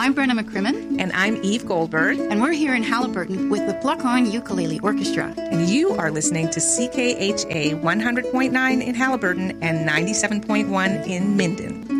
I'm Brenna McCrimmon. And I'm Eve Goldberg. And we're here in Haliburton with the Pluck-On Ukulele Orchestra. And you are listening to CKHA 100.9 in Haliburton and 97.1 in Minden.